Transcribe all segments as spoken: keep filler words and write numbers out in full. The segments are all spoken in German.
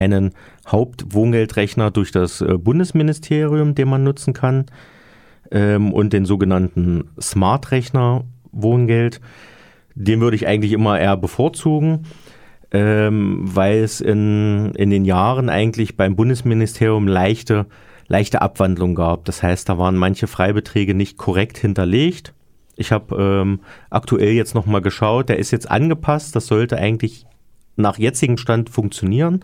einen Hauptwohngeldrechner durch das äh, Bundesministerium, den man nutzen kann, ähm, und den sogenannten Smart-Rechner Wohngeld. Den würde ich eigentlich immer eher bevorzugen, ähm, weil es in, in den Jahren eigentlich beim Bundesministerium leichte, leichte Abwandlung gab. Das heißt, da waren manche Freibeträge nicht korrekt hinterlegt. Ich habe ähm, aktuell jetzt nochmal geschaut, der ist jetzt angepasst, das sollte eigentlich nach jetzigem Stand funktionieren.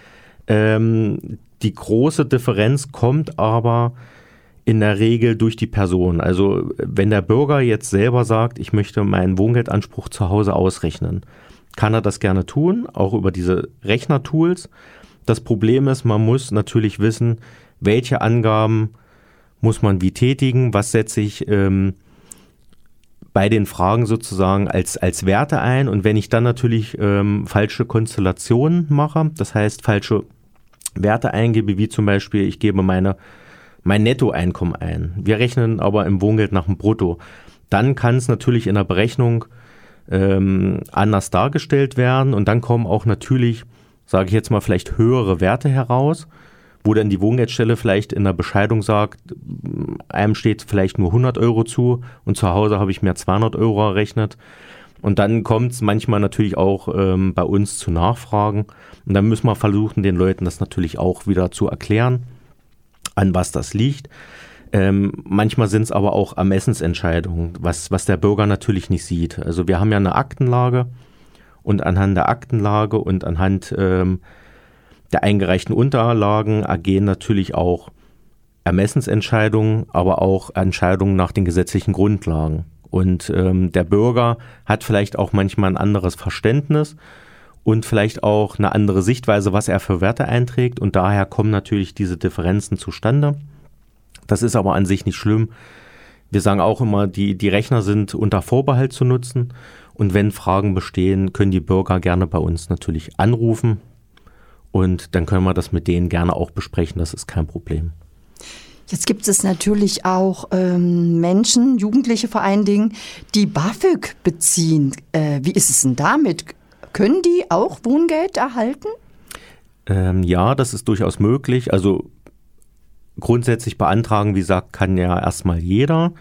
Ähm, die große Differenz kommt aber in der Regel durch die Person. Also wenn der Bürger jetzt selber sagt, ich möchte meinen Wohngeldanspruch zu Hause ausrechnen, kann er das gerne tun, auch über diese Rechnertools. Das Problem ist, man muss natürlich wissen, welche Angaben muss man wie tätigen, was setze ich ähm, bei den Fragen sozusagen als, als Werte ein. Und wenn ich dann natürlich ähm, falsche Konstellationen mache, das heißt falsche Werte eingebe, wie zum Beispiel, ich gebe meine, mein Nettoeinkommen ein. Wir rechnen aber im Wohngeld nach dem Brutto. Dann kann es natürlich in der Berechnung ähm, anders dargestellt werden und dann kommen auch natürlich, sage ich jetzt mal, vielleicht höhere Werte heraus, wo dann die Wohngeldstelle vielleicht in der Bescheidung sagt, einem steht vielleicht nur hundert Euro zu und zu Hause habe ich mir zweihundert Euro errechnet. Und dann kommt es manchmal natürlich auch ähm, bei uns zu Nachfragen. Und dann müssen wir versuchen, den Leuten das natürlich auch wieder zu erklären, an was das liegt. Ähm, manchmal sind es aber auch Ermessensentscheidungen, was, was der Bürger natürlich nicht sieht. Also wir haben ja eine Aktenlage und anhand der Aktenlage und anhand ähm, der eingereichten Unterlagen ergehen natürlich auch Ermessensentscheidungen, aber auch Entscheidungen nach den gesetzlichen Grundlagen. Und ähm, der Bürger hat vielleicht auch manchmal ein anderes Verständnis und vielleicht auch eine andere Sichtweise, was er für Werte einträgt. Und daher kommen natürlich diese Differenzen zustande. Das ist aber an sich nicht schlimm. Wir sagen auch immer, die, die Rechner sind unter Vorbehalt zu nutzen. Und wenn Fragen bestehen, können die Bürger gerne bei uns natürlich anrufen. Und dann können wir das mit denen gerne auch besprechen, das ist kein Problem. Jetzt gibt es natürlich auch ähm, Menschen, Jugendliche vor allen Dingen, die BAföG beziehen. Äh, wie ist es denn damit? Können die auch Wohngeld erhalten? Ähm, ja, das ist durchaus möglich. Also grundsätzlich beantragen, wie gesagt, kann ja erstmal jeder.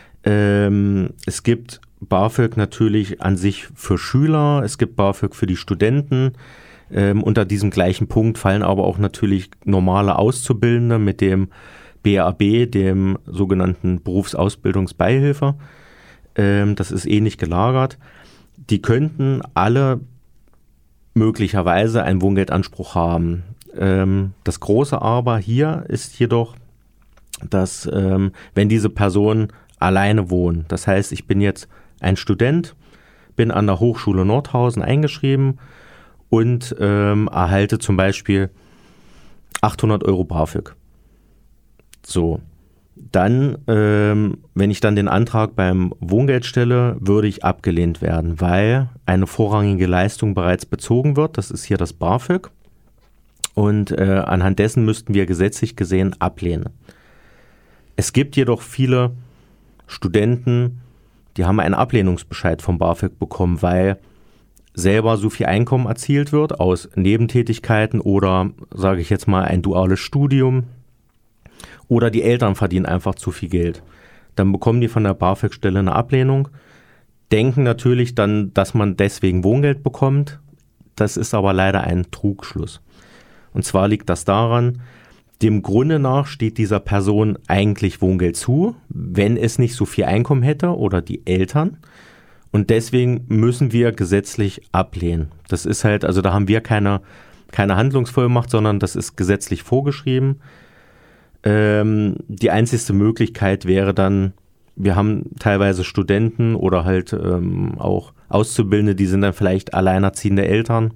Ähm, es gibt BAföG natürlich an sich für Schüler, es gibt BAföG für die Studenten. Ähm, unter diesem gleichen Punkt fallen aber auch natürlich normale Auszubildende mit dem B A B, dem sogenannten Berufsausbildungsbeihilfe. Ähm, das ist ähnlich gelagert. Die könnten alle möglicherweise einen Wohngeldanspruch haben. Ähm, das große Aber hier ist jedoch, dass ähm, wenn diese Personen alleine wohnen, das heißt, ich bin jetzt ein Student, bin an der Hochschule Nordhausen eingeschrieben und ähm, erhalte zum Beispiel achthundert Euro BAföG. So, dann, ähm, wenn ich dann den Antrag beim Wohngeld stelle, würde ich abgelehnt werden, weil eine vorrangige Leistung bereits bezogen wird. Das ist hier das BAföG. Und äh, anhand dessen müssten wir gesetzlich gesehen ablehnen. Es gibt jedoch viele Studenten, die haben einen Ablehnungsbescheid vom BAföG bekommen, weil selber so viel Einkommen erzielt wird aus Nebentätigkeiten oder, sage ich jetzt mal, ein duales Studium oder die Eltern verdienen einfach zu viel Geld. Dann bekommen die von der BAföG-Stelle eine Ablehnung, denken natürlich dann, dass man deswegen Wohngeld bekommt. Das ist aber leider ein Trugschluss. Und zwar liegt das daran, dem Grunde nach steht dieser Person eigentlich Wohngeld zu, wenn es nicht so viel Einkommen hätte oder die Eltern. Und deswegen müssen wir gesetzlich ablehnen. Das ist halt, also da haben wir keine, keine Handlungsvollmacht, sondern das ist gesetzlich vorgeschrieben. Ähm, die einzigste Möglichkeit wäre dann, wir haben teilweise Studenten oder halt ähm, auch Auszubildende, die sind dann vielleicht alleinerziehende Eltern.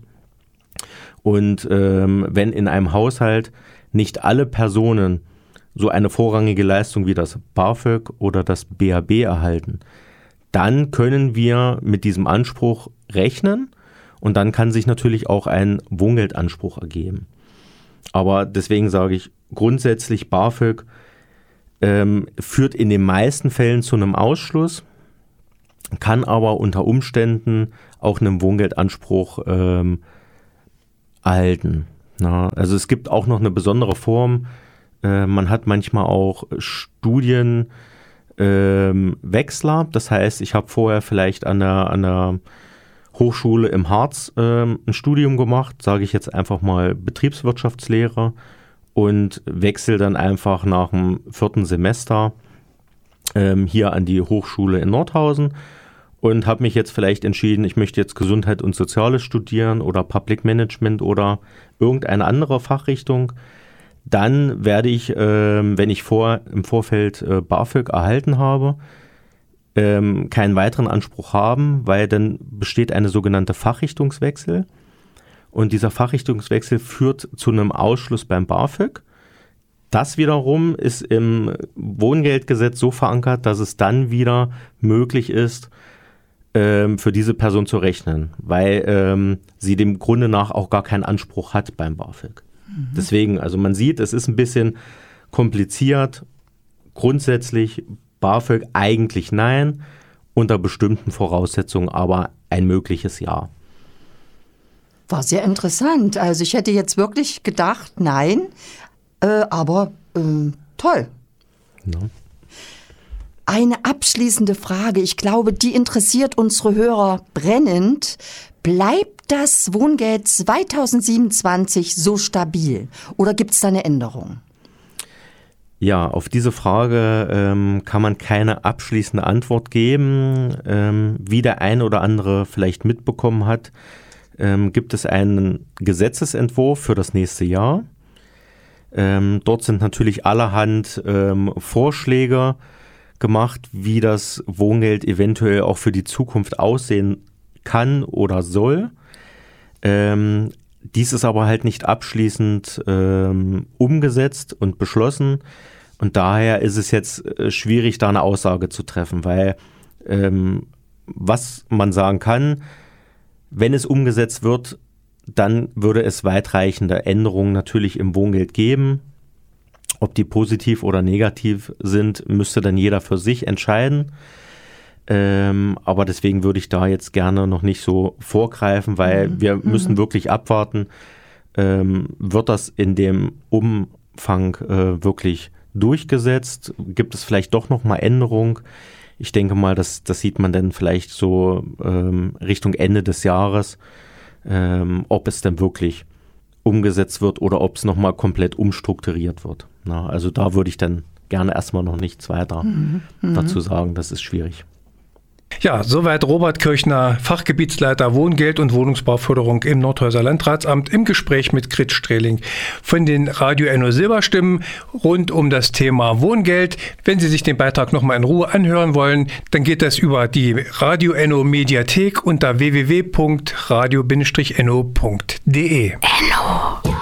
Und ähm, wenn in einem Haushalt nicht alle Personen so eine vorrangige Leistung wie das BAföG oder das B A B erhalten, dann können wir mit diesem Anspruch rechnen und dann kann sich natürlich auch ein Wohngeldanspruch ergeben. Aber deswegen sage ich grundsätzlich, BAföG ähm, führt in den meisten Fällen zu einem Ausschluss, kann aber unter Umständen auch einen Wohngeldanspruch ähm, erhalten. Na, also es gibt auch noch eine besondere Form. Äh, man hat manchmal auch Studienwechsler. Ähm, das heißt, ich habe vorher vielleicht an der, an der Hochschule im Harz ähm, ein Studium gemacht, sage ich jetzt einfach mal Betriebswirtschaftslehre, und wechsle dann einfach nach dem vierten Semester ähm, hier an die Hochschule in Nordhausen und habe mich jetzt vielleicht entschieden, ich möchte jetzt Gesundheit und Soziales studieren oder Public Management oder irgendeine andere Fachrichtung. Dann werde ich, ähm, wenn ich vor, im Vorfeld äh, BAföG erhalten habe, ähm, keinen weiteren Anspruch haben, weil dann besteht eine sogenannte Fachrichtungswechsel. Und dieser Fachrichtungswechsel führt zu einem Ausschluss beim BAföG. Das wiederum ist im Wohngeldgesetz so verankert, dass es dann wieder möglich ist, ähm, für diese Person zu rechnen, weil ähm, sie dem Grunde nach auch gar keinen Anspruch hat beim BAföG. Mhm. Deswegen, also man sieht, es ist ein bisschen kompliziert. Grundsätzlich BAföG eigentlich nein, unter bestimmten Voraussetzungen aber ein mögliches Ja. War sehr interessant. Also ich hätte jetzt wirklich gedacht, nein, äh, aber äh, toll. Ja. Eine abschließende Frage, ich glaube, die interessiert unsere Hörer brennend. Bleibt das Wohngeld zweitausendsiebenundzwanzig so stabil oder gibt es da eine Änderung? Ja, auf diese Frage ähm, kann man keine abschließende Antwort geben. Ähm, wie der eine oder andere vielleicht mitbekommen hat, ähm, gibt es einen Gesetzesentwurf für das nächste Jahr. Ähm, dort sind natürlich allerhand ähm, Vorschläge gemacht, wie das Wohngeld eventuell auch für die Zukunft aussehen kann oder soll. Ähm, dies ist aber halt nicht abschließend ähm, umgesetzt und beschlossen. Und daher ist es jetzt äh, schwierig, da eine Aussage zu treffen, weil ähm, was man sagen kann, wenn es umgesetzt wird, dann würde es weitreichende Änderungen natürlich im Wohngeld geben. Ob die positiv oder negativ sind, müsste dann jeder für sich entscheiden. Ähm, aber deswegen würde ich da jetzt gerne noch nicht so vorgreifen, weil mhm. wir müssen wirklich abwarten, ähm, wird das in dem Umfang äh, wirklich durchgesetzt? Gibt es vielleicht doch noch mal Änderungen? Ich denke mal, das, das sieht man dann vielleicht so ähm, Richtung Ende des Jahres, ähm, ob es dann wirklich umgesetzt wird oder ob es nochmal komplett umstrukturiert wird. Na, also da würde ich dann gerne erstmal noch nichts weiter mhm. dazu sagen. Das ist schwierig. Ja, soweit Robert Kirchner, Fachgebietsleiter Wohngeld und Wohnungsbauförderung im Nordhäuser Landratsamt im Gespräch mit Grit Streling von den Radio Enno Silberstimmen rund um das Thema Wohngeld. Wenn Sie sich den Beitrag nochmal in Ruhe anhören wollen, dann geht das über die Radio Enno Mediathek unter w w w punkt radio Bindestrich enno punkt de. Enno.